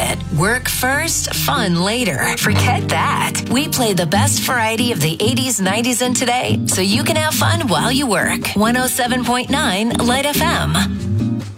it. Work first, fun later. Forget that. We play the best variety of the 80s, 90s, and today, so you can have fun while you work. 107.9 Light FM.